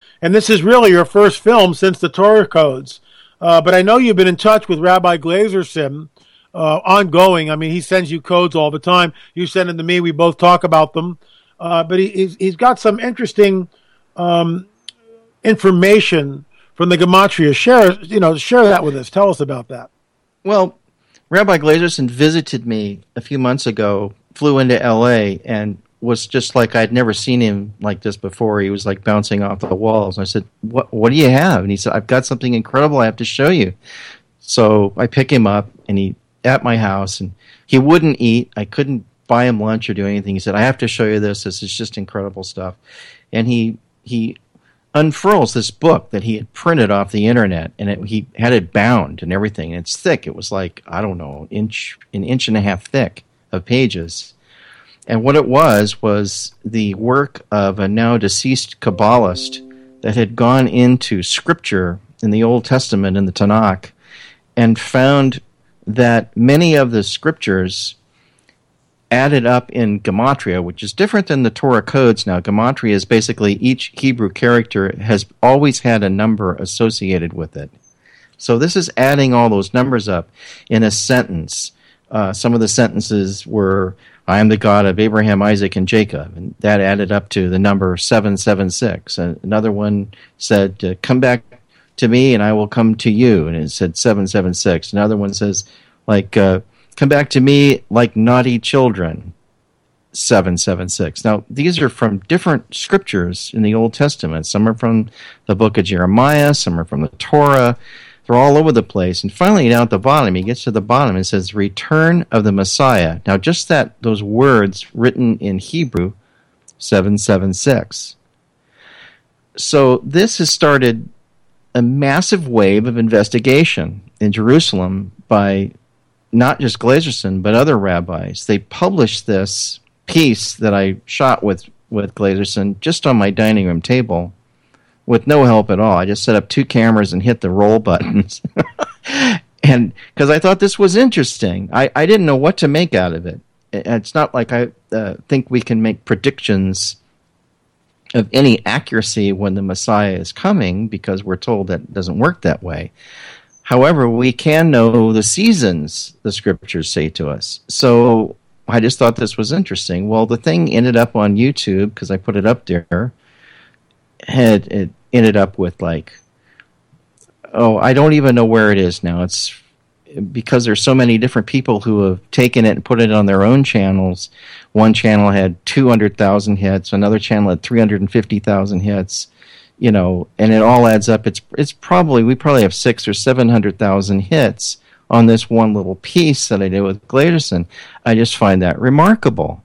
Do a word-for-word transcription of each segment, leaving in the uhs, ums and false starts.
and this is really your first film since the Torah codes. Uh, but I know you've been in touch with Rabbi Glazerson uh, ongoing. I mean, he sends you codes all the time. You send them to me. We both talk about them. Uh, but he, he's, he's got some interesting um, information from the Gematria. Share, you know, share that with us. Tell us about that. Well, Rabbi Glazerson visited me a few months ago, flew into L A, and was just like I'd never seen him like this before. He was like bouncing off the walls. And I said, what what do you have? And he said, I've got something incredible I have to show you. So I pick him up, and he at my house, and he wouldn't eat. I couldn't buy him lunch or do anything. He said, I have to show you this. This is just incredible stuff. And he he unfurls this book that he had printed off the internet, and it, he had it bound and everything. And it's thick. It was like, I don't know, inch an inch and a half thick of pages. And what it was, was the work of a now deceased Kabbalist that had gone into Scripture in the Old Testament, in the Tanakh, and found that many of the Scriptures added up in Gematria, which is different than the Torah codes now. Gematria is basically each Hebrew character has always had a number associated with it. So this is adding all those numbers up in a sentence. Uh, some of the sentences were, I am the God of Abraham, Isaac, and Jacob. And that added up to the number seven seven six. And another one said, uh, come back to me and I will come to you. And it said seven seven six. Another one says, like, uh, come back to me like naughty children, seven seven six. Now, these are from different scriptures in the Old Testament. Some are from the book of Jeremiah. Some are from the Torah. They're all over the place. And finally, down at the bottom, he gets to the bottom and says, return of the Messiah. Now, just that, those words written in Hebrew, seven seven six. So this has started a massive wave of investigation in Jerusalem by not just Glazerson, but other rabbis. They published this piece that I shot with, with Glazerson just on my dining room table with no help at all. I just set up two cameras and hit the roll buttons. And because I thought this was interesting. I, I didn't know what to make out of it. It's not like I uh, think we can make predictions of any accuracy when the Messiah is coming, because we're told that it doesn't work that way. However, we can know the seasons, the scriptures say to us. So I just thought this was interesting. Well, the thing ended up on YouTube, because I put it up there. Had it ended up with like, oh, I don't even know where it is now. It's because there's so many different people who have taken it and put it on their own channels. One channel had two hundred thousand hits. Another channel had three hundred fifty thousand hits. You know, and it all adds up. It's it's probably, we probably have six or seven hundred thousand hits on this one little piece that I did with Glazerson. I just find that remarkable.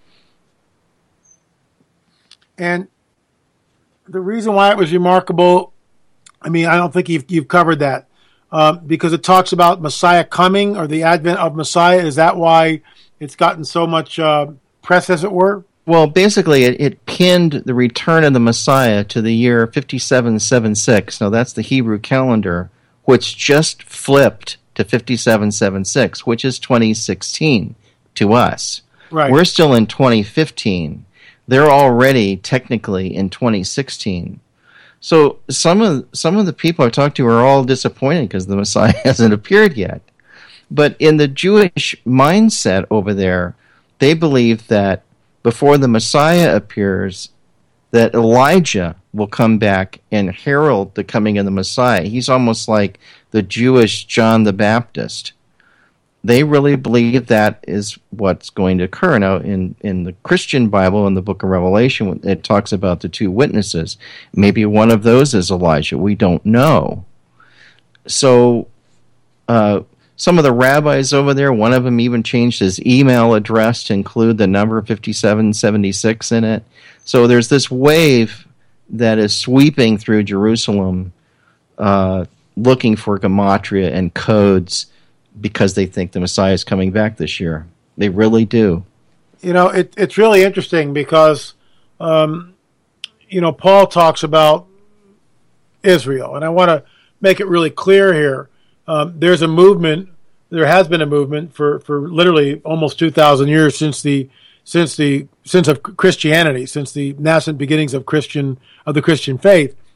And the reason why it was remarkable, I mean, I don't think you've you've covered that, um, because it talks about Messiah coming or the advent of Messiah. Is that why it's gotten so much uh, press, as it were? Well, basically, it, it pinned the return of the Messiah to the year fifty-seven seventy-six. Now, that's the Hebrew calendar, which just flipped to fifty-seven seventy-six, which is twenty sixteen to us. Right. We're still in twenty fifteen. They're already technically in twenty sixteen. So some of some of the people I've talked to are all disappointed because the Messiah hasn't appeared yet. But in the Jewish mindset over there, they believe that before the Messiah appears, that Elijah will come back and herald the coming of the Messiah. He's almost like the Jewish John the Baptist. They really believe that is what's going to occur. Now, in, in the Christian Bible, in the book of Revelation, it talks about the two witnesses. Maybe one of those is Elijah. We don't know. So, uh, some of the rabbis over there, one of them even changed his email address to include the number fifty-seven seventy-six in it. So there's this wave that is sweeping through Jerusalem uh, looking for gematria and codes because they think the Messiah is coming back this year. They really do. You know, it, it's really interesting because, um, you know, Paul talks about Israel, and I want to make it really clear here. Um, there's a movement, there has been a movement for, for literally almost two thousand years since the since the since of Christianity, since the nascent beginnings of Christian of the Christian faith,